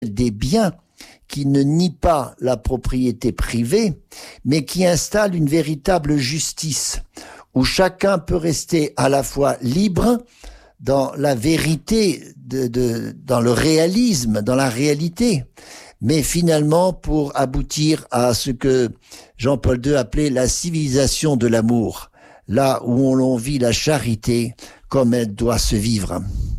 des biens, qui ne nie pas la propriété privée, mais qui installe une véritable justice, où chacun peut rester à la fois libre dans la vérité, dans le réalisme, dans la réalité, mais finalement pour aboutir à ce que Jean-Paul II appelait la civilisation de l'amour, là où l'on vit la charité comme elle doit se vivre.